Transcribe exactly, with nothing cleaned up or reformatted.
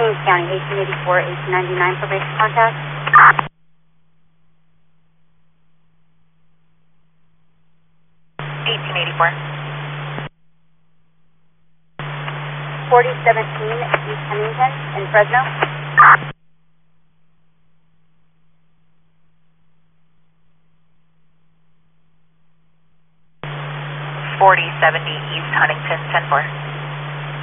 Kings County, eighteen eighty-four, eighteen ninety-nine, probation contact. eighteen eighty-four. forty seventeen East Huntington in Fresno. forty seventy East Huntington, ten four.